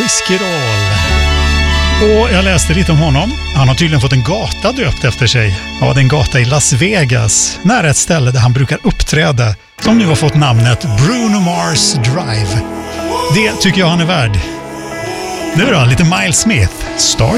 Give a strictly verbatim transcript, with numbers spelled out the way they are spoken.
Fiskerdal. Och jag läste lite om honom. Han har tydligen fått en gata döpt efter sig. Ja, det är en gata i Las Vegas, nära ett ställe där han brukar uppträda, som nu har fått namnet Bruno Mars Drive. Det tycker jag han är värd. Nu då, lite Miles Smith, Star